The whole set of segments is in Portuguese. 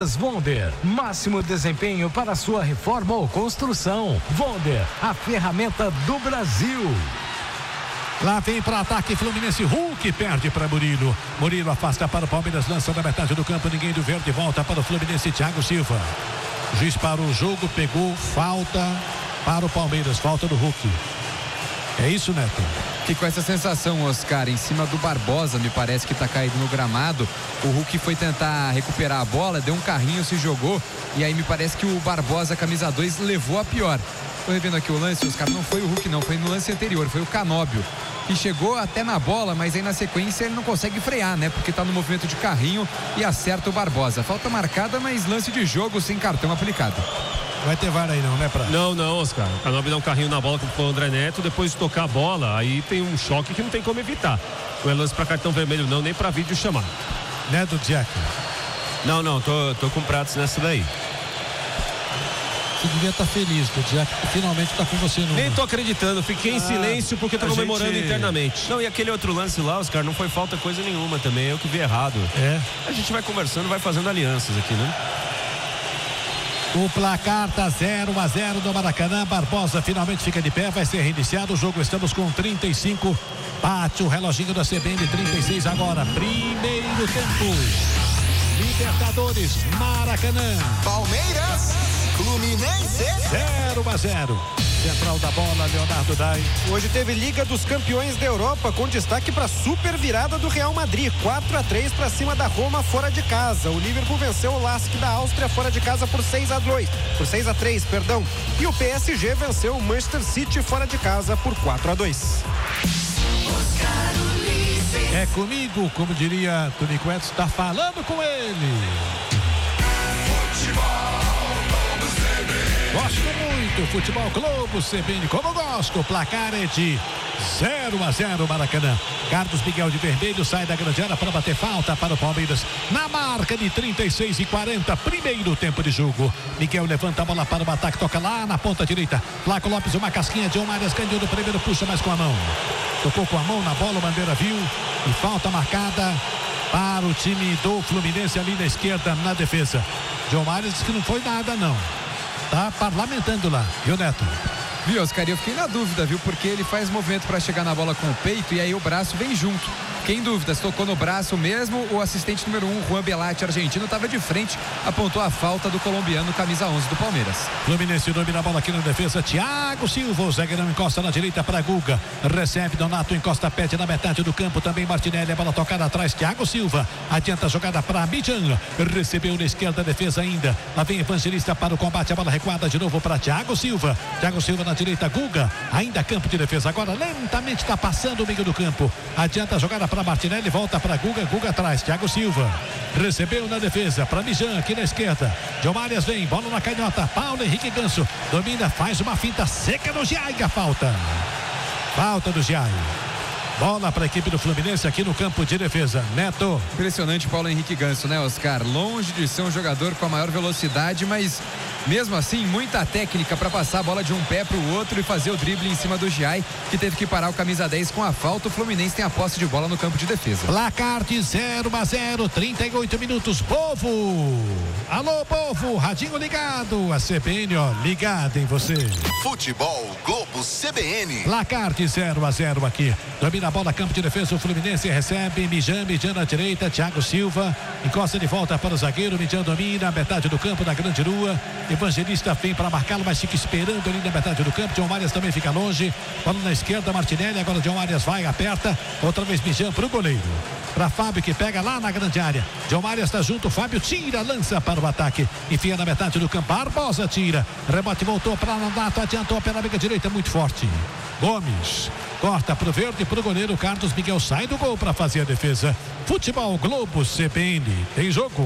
Wonder, máximo desempenho para sua reforma ou construção. Wonder, a ferramenta do Brasil. Lá vem para ataque Fluminense, Hulk perde para Murilo. Murilo afasta para o Palmeiras, lança da metade do campo, ninguém do verde, volta para o Fluminense, Thiago Silva. O juiz parou o jogo, pegou, falta para o Palmeiras, falta do Hulk. É isso, Neto? Ficou essa sensação, Oscar, em cima do Barbosa, me parece que está caído no gramado. O Hulk foi tentar recuperar a bola, deu um carrinho, se jogou, e aí me parece que o Barbosa, camisa 2, levou a pior. Estou revendo aqui o lance, Oscar, não foi o Hulk não, foi no lance anterior, foi o Canóbio, que chegou até na bola, mas aí na sequência ele não consegue frear, né? Porque está no movimento de carrinho e acerta o Barbosa. Falta marcada, mas lance de jogo sem cartão aplicado. Vai ter VAR aí não, né, Pra? Não, Oscar. O Canóbio dá um carrinho na bola com o André Neto, depois de tocar a bola, aí tem um choque que não tem como evitar. Não é lance para cartão vermelho não, nem para vídeo chamar. Neto, Jack? Não, tô com pratos nessa daí. Você devia estar feliz que o Jack finalmente está com você no... Nem tô acreditando, fiquei em silêncio porque tô comemorando internamente. Não, e aquele outro lance lá, Oscar, não foi falta coisa nenhuma também, eu que vi errado. A gente vai conversando, vai fazendo alianças aqui, né? O placar tá 0-0 no Maracanã. Barbosa finalmente fica de pé, vai ser reiniciado o jogo. Estamos com 35. Bate o reloginho da CBN, 36 agora. Primeiro tempo. Libertadores, Maracanã. Palmeiras, Fluminense. 0-0. Central da bola, Leonardo Dai. Hoje teve Liga dos Campeões da Europa com destaque para a super virada do Real Madrid, 4-3 para cima da Roma fora de casa. O Liverpool venceu o Lask da Áustria fora de casa por 6-3, perdão. E o PSG venceu o Manchester City fora de casa por 4-2. É comigo, como diria Tonico Edson, está falando com ele. Gosto muito, Futebol Globo CBN, como gosto. O placar é de 0-0 Maracanã. Carlos Miguel de vermelho sai da grande área para bater falta para o Palmeiras. Na marca de 36:40, primeiro tempo de jogo. Miguel levanta a bola para o ataque, toca lá na ponta direita. Flaco Lopes, uma casquinha de Omarias, ganhou do primeiro, puxa mais com a mão. Tocou com a mão na bola, o Bandeira viu. E falta marcada para o time do Fluminense ali na esquerda, na defesa. De Omarias disse que não foi nada não. Tá parlamentando lá, viu, Neto? Viu, Oscar, eu fiquei na dúvida, viu? Porque ele faz movimento para chegar na bola com o peito e aí o braço vem junto. Fiquei em dúvida, se tocou no braço mesmo. O assistente número 1, Juan Belatti, argentino, estava de frente, apontou a falta do colombiano, camisa 11 do Palmeiras. Fluminense domina a bola aqui na defesa, Thiago Silva, o zagueirão encosta na direita para Guga, recebe Donato, encosta, pede na metade do campo, também Martinelli, a bola tocada atrás, Thiago Silva, adianta a jogada para Midjan, recebeu na esquerda, defesa ainda, lá vem Evangelista para o combate, a bola recuada de novo para Thiago Silva na direita, Guga, ainda campo de defesa, agora lentamente está passando o meio do campo, adianta a jogada para Martinelli, volta para Guga atrás, Thiago Silva recebeu na defesa para Mijan aqui na esquerda, Diomárias vem, bola na canhota, Paulo Henrique Ganso domina, faz uma finta seca no Giaiga, falta do Giai. Bola para a equipe do Fluminense aqui no campo de defesa. Neto. Impressionante Paulo Henrique Ganso, né, Oscar? Longe de ser um jogador com a maior velocidade, mas mesmo assim, muita técnica para passar a bola de um pé para o outro e fazer o drible em cima do Giai, que teve que parar o camisa 10 com a falta. O Fluminense tem a posse de bola no campo de defesa. Placar de 0-0, 38 minutos. Povo! Alô, povo! Radinho ligado. A CBN, ó, ligada em você. Futebol Globo CBN. Placar de 0-0 aqui. Domina a bola, campo de defesa, o Fluminense recebe, Midjan na direita, Thiago Silva, encosta de volta para o zagueiro, Midjan domina, metade do campo da grande rua, Evangelista vem para marcá-lo, mas fica esperando ali na metade do campo, Diomárias também fica longe, bola na esquerda, Martinelli, agora Diomárias vai, aperta, outra vez Midjan para o goleiro, para Fábio que pega lá na grande área, Diomárias está junto, Fábio tira, lança para o ataque, enfia na metade do campo, Barbosa tira, rebote voltou para Donato, adiantou pela amiga direita, muito forte, Gomes corta pro verde, pro goleiro Carlos Miguel sai do gol para fazer a defesa. Futebol Globo CBN, tem jogo.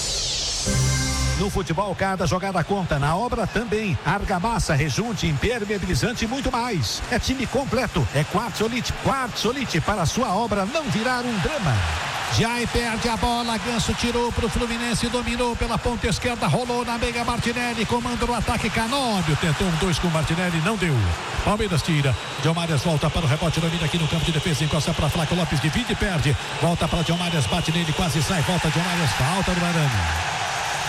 No futebol, cada jogada conta. Na obra também. Argamassa, rejunte, impermeabilizante e muito mais. É time completo. É Quartzolite para a sua obra não virar um drama. Giai perde a bola, Ganso tirou para o Fluminense, dominou pela ponta esquerda, rolou na meia Martinelli, comanda o ataque, Canóbio tentou 2 com Martinelli, não deu. Palmeiras tira, Diomárias volta para o rebote, domina aqui no campo de defesa, encosta para Flaco Lopes, divide e perde, volta para Diomárias, bate nele, quase sai, volta Diomárias, falta do Arana.